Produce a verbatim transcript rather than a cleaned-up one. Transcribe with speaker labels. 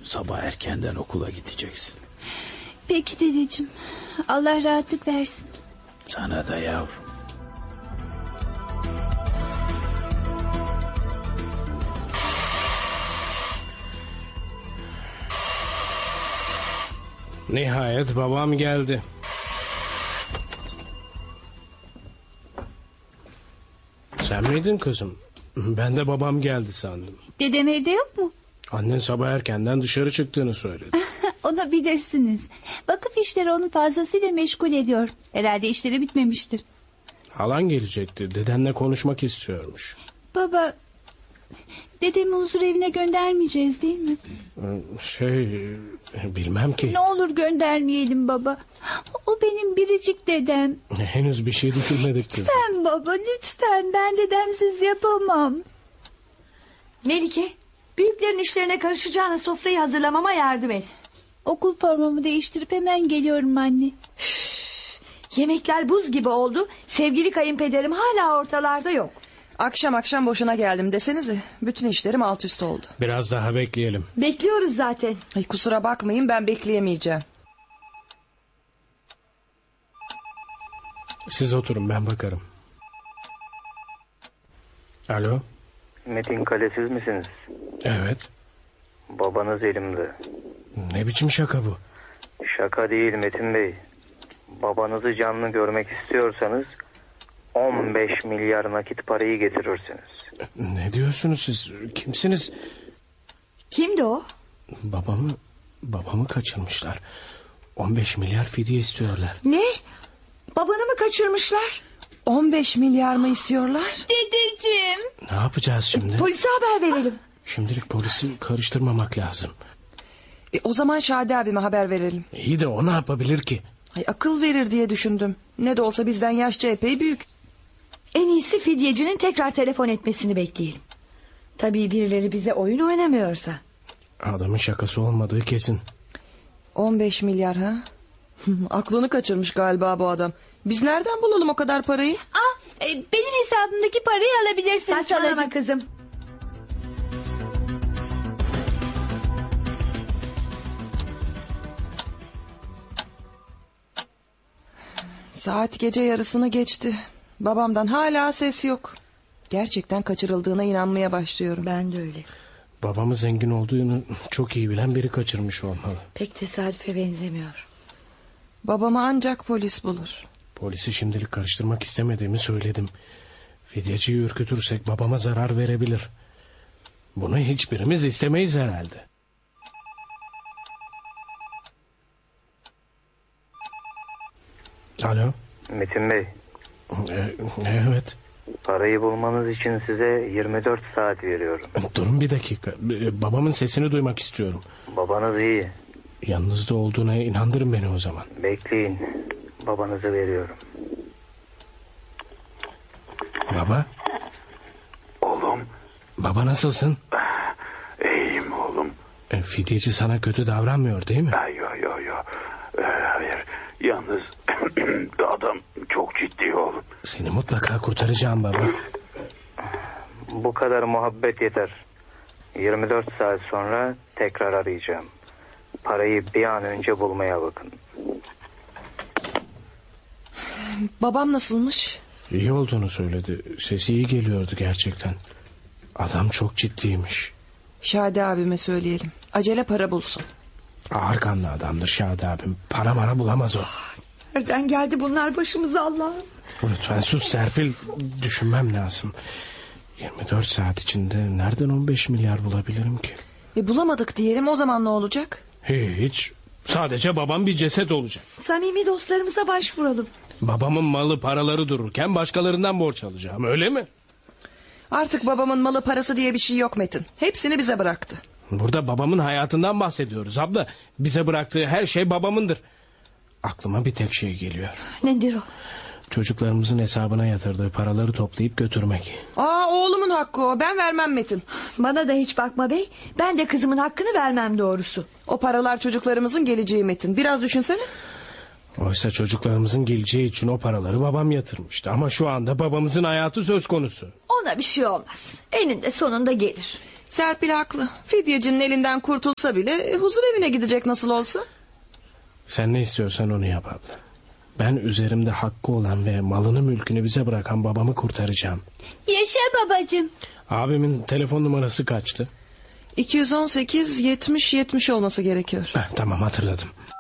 Speaker 1: Sabah erkenden okula gideceksin.
Speaker 2: Peki dedeciğim. Allah rahatlık versin.
Speaker 1: Sana da yavrum.
Speaker 3: Nihayet babam geldi. Sen miydin kızım? Ben de babam geldi sandım.
Speaker 2: Dedem evde yok mu?
Speaker 3: Annen sabah erkenden dışarı çıktığını söyledi.
Speaker 2: Onu bilirsiniz. Vakıf işleri onu fazlasıyla meşgul ediyor. Herhalde işleri bitmemiştir.
Speaker 3: Halan gelecekti. Dedenle konuşmak istiyormuş.
Speaker 2: Baba, dedemi huzur evine göndermeyeceğiz değil mi?
Speaker 3: Şey, bilmem ki.
Speaker 2: Ne olur göndermeyelim baba. O benim biricik dedem.
Speaker 3: Henüz bir şey düşünmedik kızım.
Speaker 2: Lütfen baba, lütfen. Ben dedemsiz yapamam.
Speaker 4: Melike, büyüklerin işlerine karışacağına sofrayı hazırlamama yardım et.
Speaker 2: Okul formamı değiştirip hemen geliyorum anne.
Speaker 4: Yemekler buz gibi oldu. Sevgili kayınpederim hala ortalarda yok.
Speaker 5: Akşam akşam boşuna geldim desenize. Bütün işlerim alt üst oldu.
Speaker 3: Biraz daha bekleyelim.
Speaker 4: Bekliyoruz zaten.
Speaker 5: Ay, kusura bakmayın, ben bekleyemeyeceğim.
Speaker 3: Siz oturun, ben bakarım. Alo.
Speaker 6: Metin Kale, siz misiniz?
Speaker 3: Evet.
Speaker 6: Babanız elimde.
Speaker 3: Ne biçim şaka bu?
Speaker 6: Şaka değil Metin Bey. Babanızı canlı görmek istiyorsanız on beş milyar nakit parayı getirirsiniz.
Speaker 3: Ne diyorsunuz siz? Kimsiniz?
Speaker 4: Kimdi o?
Speaker 3: Babamı, babamı kaçırmışlar. on beş milyar fidye istiyorlar.
Speaker 4: Ne? Babanı mı kaçırmışlar?
Speaker 5: on beş milyar mı istiyorlar?
Speaker 2: Dedeciğim.
Speaker 3: Ne yapacağız şimdi?
Speaker 4: Polise haber verelim.
Speaker 3: Şimdilik polisi karıştırmamak lazım.
Speaker 5: E, o zaman Şadi abime haber verelim.
Speaker 3: İyi de o ne yapabilir ki?
Speaker 5: Ay, akıl verir diye düşündüm. Ne de olsa bizden yaşça epey büyük.
Speaker 4: En iyisi fidyecinin tekrar telefon etmesini bekleyelim. Tabii birileri bize oyun oynamıyorsa.
Speaker 3: Adamın şakası olmadığı kesin.
Speaker 5: on beş milyar ha? Aklını kaçırmış galiba bu adam. Biz nereden bulalım o kadar parayı?
Speaker 2: Aa, e, benim hesabımdaki parayı alabilirsiniz.
Speaker 4: Saçmalama
Speaker 2: halacığım.
Speaker 4: kızım.
Speaker 5: Saat gece yarısını geçti. Babamdan hala ses yok. Gerçekten kaçırıldığına inanmaya başlıyorum.
Speaker 4: Ben de öyle.
Speaker 3: Babamı zengin olduğunu çok iyi bilen biri kaçırmış olmalı.
Speaker 4: Pek tesadüfe benzemiyor.
Speaker 5: Babamı ancak polis bulur.
Speaker 3: Polisi şimdilik karıştırmak istemediğimi söyledim. Fidyeciyi ürkütürsek babama zarar verebilir. Bunu hiçbirimiz istemeyiz herhalde. Alo.
Speaker 6: Metin Bey,
Speaker 3: Ee, evet.
Speaker 6: parayı bulmanız için size yirmi dört saat veriyorum.
Speaker 3: Durun bir dakika. Ee, Babamın sesini duymak istiyorum.
Speaker 6: Babanız iyi.
Speaker 3: Yanınızda olduğuna inandırın beni o zaman.
Speaker 6: Bekleyin. Babanızı veriyorum.
Speaker 3: Baba.
Speaker 7: Oğlum.
Speaker 3: Baba nasılsın?
Speaker 7: İyiyim oğlum.
Speaker 3: E, fidyeci sana kötü davranmıyor değil mi?
Speaker 7: Yok yok yok. Hayır. Yalnız adam çok ciddi oğlum.
Speaker 3: Seni mutlaka kurtaracağım baba.
Speaker 6: Bu kadar muhabbet yeter. yirmi dört saat sonra tekrar arayacağım. Parayı bir an önce bulmaya bakın.
Speaker 5: Babam nasılmış?
Speaker 3: İyi olduğunu söyledi. Sesi iyi geliyordu gerçekten. Adam çok ciddiymiş.
Speaker 5: Şadi abime söyleyelim. Acele para bulsun.
Speaker 3: Ağır kanlı adamdır Şadi abim. Para mara bulamaz o.
Speaker 4: Nereden geldi bunlar başımıza Allah'ım?
Speaker 3: Lütfen sus Serpil. Düşünmem lazım. yirmi dört saat içinde nereden on beş milyar bulabilirim ki?
Speaker 5: E bulamadık diyelim, o zaman ne olacak?
Speaker 3: Hiç. Sadece babam bir ceset olacak.
Speaker 4: Samimi dostlarımıza başvuralım.
Speaker 3: Babamın malı paraları dururken başkalarından borç alacağım, öyle mi?
Speaker 5: Artık babamın malı parası diye bir şey yok Metin. Hepsini bize bıraktı.
Speaker 3: Burada babamın hayatından bahsediyoruz abla. Bize bıraktığı her şey babamındır. Aklıma bir tek şey geliyor.
Speaker 4: Nedir o?
Speaker 3: Çocuklarımızın hesabına yatırdığı paraları toplayıp götürmek.
Speaker 5: Aa, oğlumun hakkı o, ben vermem Metin.
Speaker 4: Bana da hiç bakma bey. Ben de kızımın hakkını vermem doğrusu.
Speaker 5: O paralar çocuklarımızın geleceği Metin. Biraz düşünsene.
Speaker 3: Oysa çocuklarımızın geleceği için o paraları babam yatırmıştı. Ama şu anda babamızın hayatı söz konusu.
Speaker 4: Ona bir şey olmaz. Eninde sonunda gelir.
Speaker 5: Serpil haklı. Fidyecinin elinden kurtulsa bile e, huzur evine gidecek nasıl olsa.
Speaker 3: Sen ne istiyorsan onu yap abla. Ben üzerimde hakkı olan ve malını mülkünü bize bırakan babamı kurtaracağım.
Speaker 2: Yaşa babacığım.
Speaker 3: Abimin telefon numarası kaçtı?
Speaker 5: iki yüz on sekiz yetmiş yetmiş olması gerekiyor.
Speaker 3: Heh, tamam hatırladım.